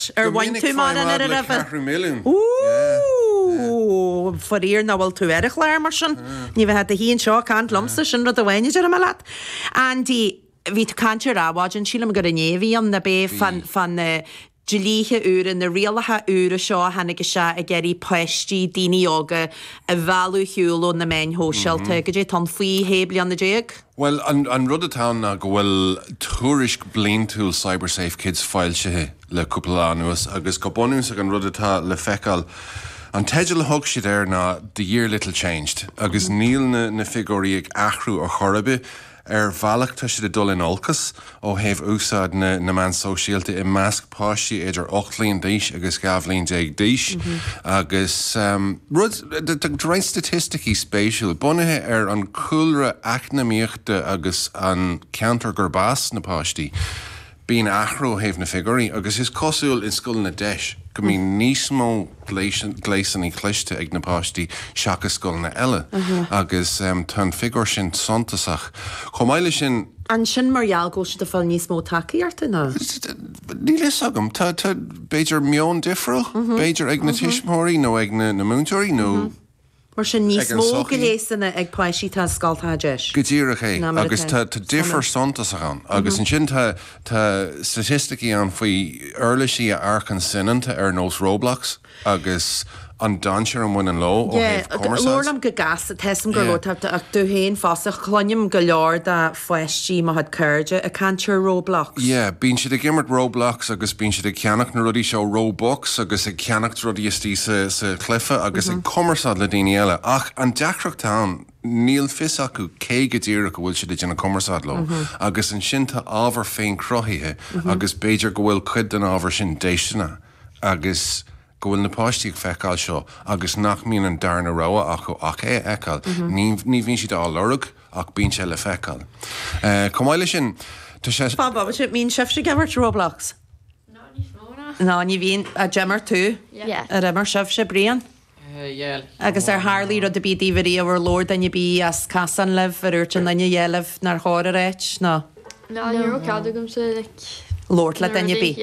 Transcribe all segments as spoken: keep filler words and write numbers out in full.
Ar bhain tú mar an ar a rafa. Ooh, farír na bhfuil tú ar a chléir mar sin. Ní bheit a híonn seo cant lomsa sin rud a bhaine ar a malad. Andy, bhí tú cantir rábháin sílam gur a néhí an na bé fan fan Jilíthe úr na rialathe úr seo hanig se a geirí poisttí daoine óga a bhealú hiúlú na main hóseilta go dé tan faoi héblian na déag? Well, an, an Ruddertown na go bhfuil túrisk blian túil CyberSafe Kids fáil sethe le cúpla anuas agus go bonús ag an Ruddertá le feicáil an teidir thug siad ar na the year little changed agus níl na, na figurí ag achrú ar chorbe ar bhealach tá siad a dul in olcas ó héh úsáid na, na man sosiálta i measc páistí idir ocht líon díos agus gabhlíon déag díos agus um, rud rein statisticí spéisiúil bunathe ar an coolra eacnamíochta agus an ceantar gur bás na páistí bíon achrú héh na figurí agus is cosúil in scoil na deis go mí níos mó gléisan í chluiste ag na páistí seachas scoil na eile agus um, tan figur sin sontasach. Chomáile sin An sin marall go si a fáil níos mó takeíarta ná? Ní leis agam, tá beidir mion difriúil, beidir ag na tiismóirí nó ag na múntúirí nó Mar sin níos mó go lésanna ag páisí tá scaltá deis. Go dtíire é, agus tá differ sontas an, agus an sin tá statisticí an faoi earlaisí a arcan sinanta ar nós Roblox agus an dansear an bhain lo ó héh commerce. Lornam go gas a tesam go lótabta ach tú héin fásach chluinim go leor da foiistí má had cairde a cantir Roblox. Yeah, bín siad a gimmert Roblox agus bín siad a ceannach na rudí seo Robux agus a ceannacht rudí istí sa, sa clifa agus ag commercead le daoine eile ach an deachreachtán níl fis acu cé go dtíire go bhfuil siad in a commercead lo agus an sin tá ábhar féin crothaithe agus beidir go bhfuil cuid den ábhar sin déisina agus go bhfuil na páistí feicáil seo agus nach míon an darna roa ach go ach é eáil ní bhín siad á lorug ach bín se le feicáil. Comáile sin tá sé Baba, si mín sef sé gemmart Roblox? No, ní móna. Ná ní bhíon a gemar tú a remar sef sé brian? Agus ar hálíí rud a bí díhí ar Lord a bí as casan leh ar úirtin na dhéileh nar háir a réit ná? No, ní cadú gom sa Lord le daine bí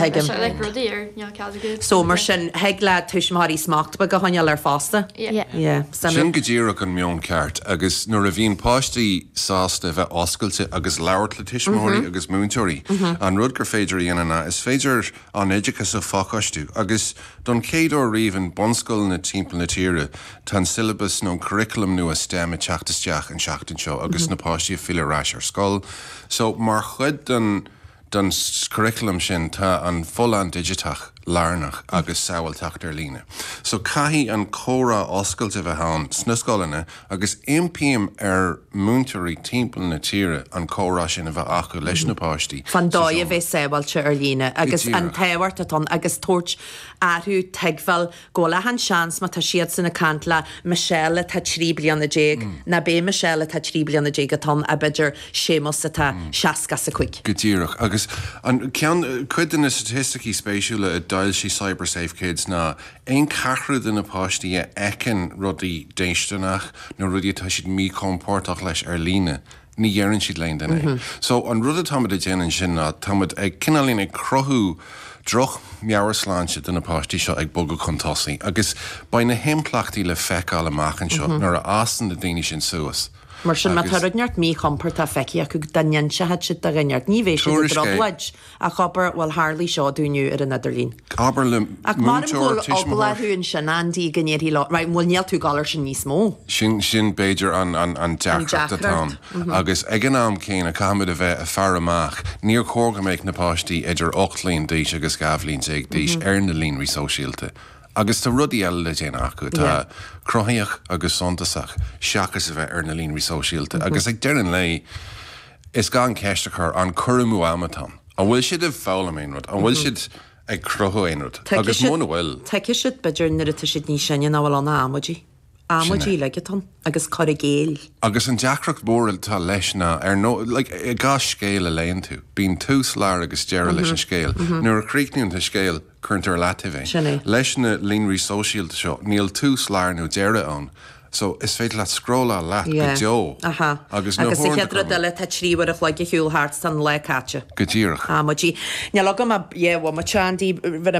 So mar sin heag le tuismáí smacht ba go haneal ar fásta? Sin go ddíach an mion ceart agus nuair a bhíon páistí sásta bheith oscailte agus leabhart le tuismóirí agus múntúirí an rud gur féidir dhéanana is féidir an éideachas a fácaistú agus don céad ó riomh an bonscoil na timp na tíre tan syllabus nó curriculum nua STEM a teachtasteach an seachtain seo agus na páistí a fileráis ar scoil so mar chud den don curriculum sin tá an fólan digitach lárnach agus saoilteach ar líne. So caihí an córa oscailte bheith hán sna scolanna agus impíam ar múntúirí timpeall na tíre an córá sin a bheith acu leis na páistí. Fan dóid a bheith saoilte ar líne agus an taobhart atá agus tóirt athú teagfeil go le an seans má tá siad sanna cantla Michelle tá trí blian na déag na bé Michelle tá trí blian na déag atá a beidir sémas atá seaca sa chuig. Go dtíreach agus an cean cuid na statisticí spéisiúla a dail sí CyberSafe Kids ná ein carhrúd in na páistí a ecin rudí déisteach nó rudí tá siad mí compórtach leis ar líne. Ní dhearann siad lein den é. So an rud a tamad a déanaan sin ná tamad ag cinálín ag crothú droch meabharsláinte den na páistí seo ag bogu contosaí agus ba na himplachtaí le feicáil amachchan seo nar a ásan na daoine sin suas. Mar sin má tarneart mí chompert a feici acu daine se het si a gneart ní bhééis drogleid a chopper bhil hálí seo dúniu ar an Idirlín. Aber le múnún sin andí gnéirí lá ra bhfuil neal tú galir sin níos mó. Sin sin Beiidir an an deachreacht atá agus ag an am céin a camid a bheith a fear amach níor chóga méid na páistí idir ocht líon díos agus gabhlín ag díos ar na línrí sosiálta. Agus tá rudí eile le déana acu tá crothaíoch agus sontasach seachas a bheith ar na línrí sosiálta agus ag dean lei is gan ceistechar an churimú amatán. An bhfuil siad a bhela mé rud, an bhfuil siad ag crotha éonrad agus móna bhfuil. Teice siad beidir nuair a siad ní sinne ná bhfuil an amodí. Amodí legetán agus corigéil. Agus an deachreacht bórail tá leis na ar nó like, i gás scéal a léon tú. Bín tús lear agus dearad leis an scéal. Nuair a críicníonn tá scéal chuint ar leitibh. Leis na línrí sosiálta seo níl tús lear nó dearad ann So is féidir le scrolla leat go Yeah. deo. Aha. Agus Agus nó i hórna cheadra cuma. deile tá tríomhar a chhlaige hiúlthart san le caite. Go díreach. Ah, ma dí. Ne logam a, yeah, wa ma chandí